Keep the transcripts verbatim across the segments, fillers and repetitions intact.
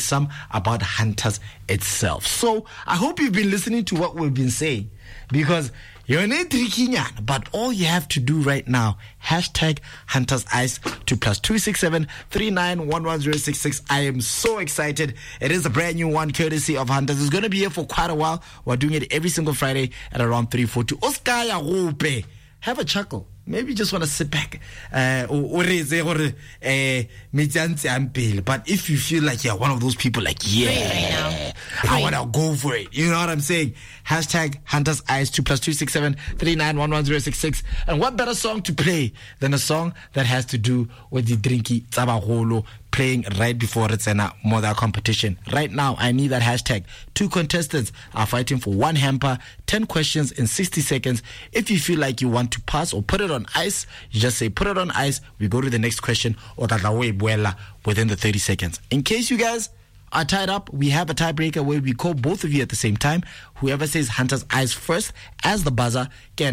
some about Hunters itself. So I hope you've been listening to what we've been saying, because you're not tricky, but all you have to do right now, hashtag Hunters Ice to plus two six seven three nine one one zero six six. I am so excited. It is a brand new one courtesy of Hunters. It's going to be here for quite a while. We're doing it every single Friday at around three forty. Oscar Yarupe, have a chuckle. Maybe you just want to sit back. Uh, or, or, or, uh, but if you feel like you're one of those people, like, yeah, I want to go for it. You know what I'm saying? Hashtag Hunters Eyes two plus two six seven three nine one one zero six six. And what better song to play than a song that has to do with the Drinky Tabaholo playing right before it's a mother competition. Right now, I need that hashtag. Two contestants are fighting for one hamper, ten questions in sixty seconds. If you feel like you want to pass or put it on ice, you just say put it on ice. We go to the next question or within the thirty seconds. In case you guys are tied up, we have a tiebreaker where we call both of you at the same time. Whoever says Hunter's Eyes first as the buzzer, with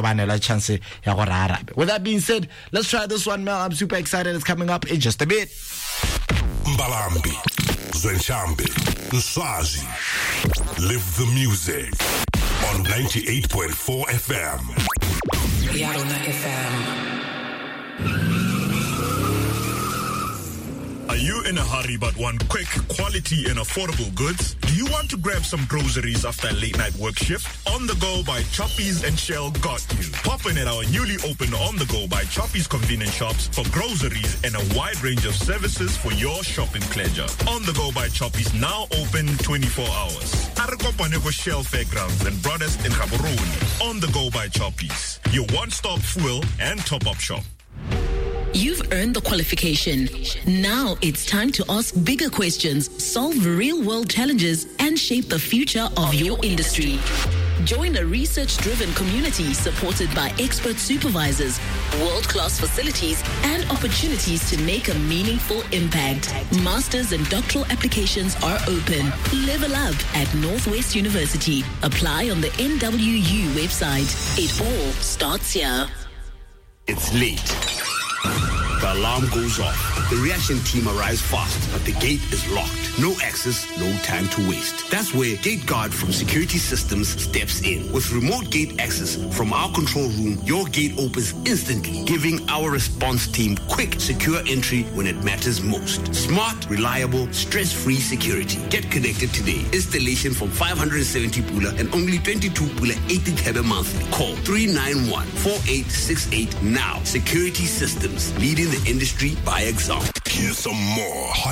that being said, let's try this one, Mel. I'm super excited. It's coming up in just a bit. Mbalambi, Zenshambi, Nswazi. Live the music on ninety-eight point four F M. Yarona F M. Are you in a hurry but want quick, quality and affordable goods? Do you want to grab some groceries after a late night work shift? On the Go by Choppies and Shell got you. Pop in at our newly opened On the Go by Choppies convenience shops for groceries and a wide range of services for your shopping pleasure. On the Go by Choppies now open twenty-four hours. Arakopanego Shell Fairgrounds and Broadest in Gaborone. On the Go by Choppies, your one-stop fuel and top-up shop. You've earned the qualification. Now it's time to ask bigger questions, solve real-world challenges, and shape the future of your industry. Join a research-driven community supported by expert supervisors, world-class facilities, and opportunities to make a meaningful impact. Masters and doctoral applications are open. Level up at Northwest University. Apply on the N W U website. It all starts here. It's late. The alarm goes off. The reaction team arrives fast, but the gate is locked. No access, no time to waste. That's where Gate Guard from Security Systems steps in. With remote gate access from our control room, your gate opens instantly, giving our response team quick, secure entry when it matters most. Smart, reliable, stress-free security. Get connected today. Installation from five hundred seventy pula and only twenty-two pula eighty tebe monthly. Call three nine one, four eight six eight now. Security Systems, leading the industry by example. Here's some more